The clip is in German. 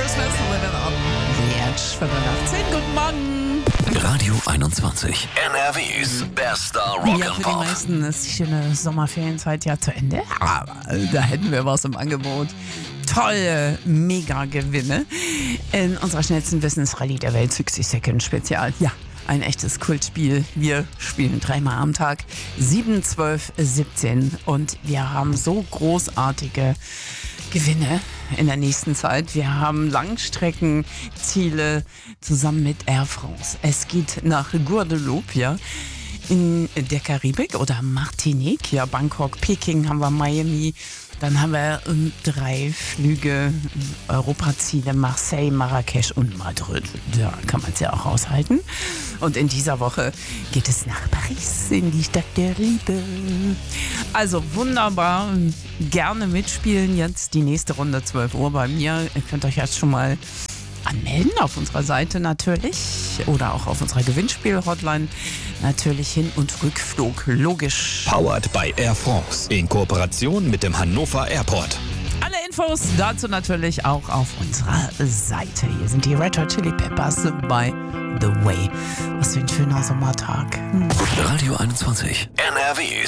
Christmas, living on the edge. 5:18. Guten Morgen. Radio 21. NRWs bester Rock Ja, and für die Pop. meisten ist die schöne Sommerferienzeit ja zu Ende. Aber da hätten wir was im Angebot. Tolle Mega-Gewinne in unserer schnellsten Wissensrallye der Welt, 60 Second Spezial. Ja, ein echtes Kultspiel. Wir spielen 3-mal am Tag, 7, 12, 17 und wir haben so großartige Gewinne in der nächsten Zeit. Wir haben Langstreckenziele zusammen mit Air France. Es geht nach Guadeloupe, ja, in der Karibik oder Martinique, ja, Bangkok, Peking haben wir, Miami. Dann haben wir 3 Flüge, Europaziele, Marseille, Marrakesch und Madrid. Da kann man es ja auch aushalten. Und in dieser Woche geht es nach Paris, in die Stadt der Liebe. Also wunderbar, gerne mitspielen. Jetzt die nächste Runde, 12 Uhr bei mir. Ihr könnt euch jetzt schon mal anmelden auf unserer Seite natürlich oder auch auf unserer Gewinnspiel-Hotline. Natürlich Hin- und Rückflug, logisch. Powered by Air France in Kooperation mit dem Hannover Airport. Alle Infos dazu natürlich auch auf unserer Seite. Hier sind die Red Hot Chili Peppers bei The Way. Was für ein schöner Sommertag. Radio 21. NRWs